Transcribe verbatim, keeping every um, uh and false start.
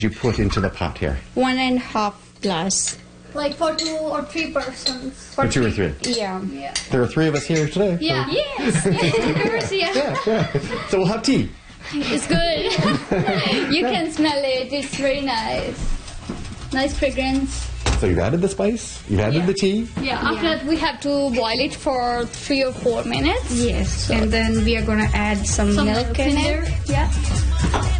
you put into the pot here? One and a half glass. Like for two or three persons. For two or three? Yeah. Yeah. There are three of us here today. Yeah. So. Yes. Of course, yeah. Yeah, yeah. So we'll have tea. It's good. You can smell it. It's very nice. Nice fragrance. So you've added the spice, you've added Yeah. the tea. Yeah. After Yeah. that, we have to boil it for three or four minutes. Yes. And then we are gonna add some, Some milk in in it. there. Yeah.